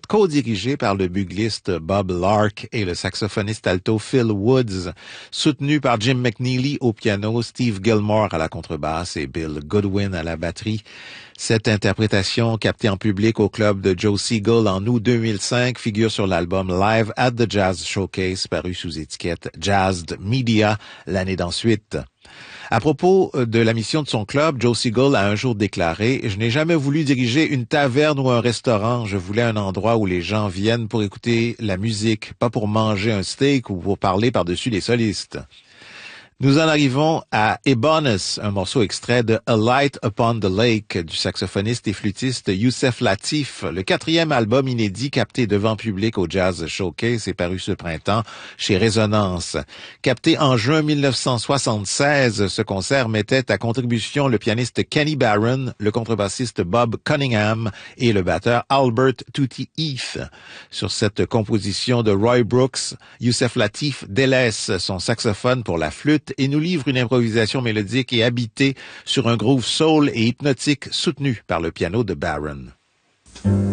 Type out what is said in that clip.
co-dirigé par le bugliste Bob Lark et le saxophoniste alto Phil Woods, soutenu par Jim McNeely au piano, Steve Gilmore à la contrebasse et Bill Goodwin à la batterie. Cette interprétation, captée en public au club de Joe Seagull en août 2005, figure sur l'album Live at the Jazz Showcase, paru sous étiquette Jazzed Media l'année d'ensuite. À propos de la mission de son club, Joe Seagull a un jour déclaré « Je n'ai jamais voulu diriger une taverne ou un restaurant. Je voulais un endroit où les gens viennent pour écouter la musique, pas pour manger un steak ou pour parler par-dessus les solistes. » Nous en arrivons à Ebonus, un morceau extrait de A Light Upon the Lake du saxophoniste et flûtiste Youssef Latif, le 4e album inédit capté devant public au Jazz Showcase est paru ce printemps chez Résonance. Capté en juin 1976, ce concert mettait à contribution le pianiste Kenny Barron, le contrebassiste Bob Cunningham et le batteur Albert Tutti Heath. Sur cette composition de Roy Brooks, Youssef Latif délaisse son saxophone pour la flûte et nous livre une improvisation mélodique et habitée sur un groove soul et hypnotique soutenu par le piano de Barron.